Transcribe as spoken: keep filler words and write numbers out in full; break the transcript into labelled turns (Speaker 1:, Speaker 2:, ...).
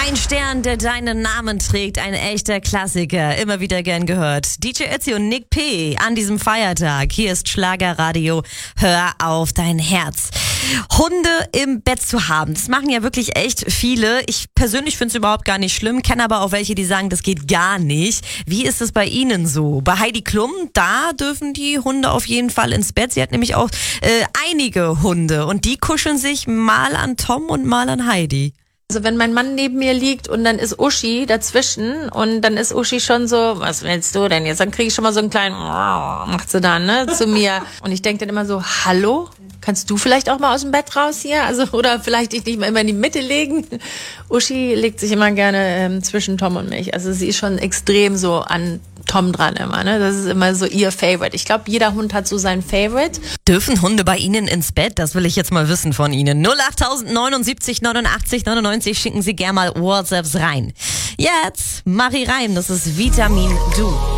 Speaker 1: Ein Stern, der deinen Namen trägt, ein echter Klassiker, immer wieder gern gehört. D J Ötzi und Nick P. an diesem Feiertag. Hier ist Schlagerradio, hör auf dein Herz. Hunde im Bett zu haben, das machen ja wirklich echt viele. Ich persönlich finde es überhaupt gar nicht schlimm, kenne aber auch welche, die sagen, das geht gar nicht. Wie ist es bei Ihnen so? Bei Heidi Klum, da dürfen die Hunde auf jeden Fall ins Bett. Sie hat nämlich auch äh, einige Hunde und die kuscheln sich mal an Tom und mal an Heidi.
Speaker 2: Also wenn mein Mann neben mir liegt und dann ist Uschi dazwischen und dann ist Uschi schon so, was willst du denn jetzt? Dann kriege ich schon mal so einen kleinen, macht sie dann, ne, zu mir. Und ich denke dann immer so, hallo, kannst du vielleicht auch mal aus dem Bett raus hier? Also, oder vielleicht dich nicht mal immer in die Mitte legen? Uschi legt sich immer gerne ähm, zwischen Tom und mich. Also sie ist schon extrem so an Tom dran immer, ne? Das ist immer so ihr Favorite. Ich glaube, jeder Hund hat so sein Favorite.
Speaker 1: Dürfen Hunde bei Ihnen ins Bett? Das will ich jetzt mal wissen von Ihnen. null acht neunundsiebzig neunundachtzig neunundneunzig, schicken Sie gerne mal WhatsApps rein. Jetzt Marie Reim, das ist Vitamin Du.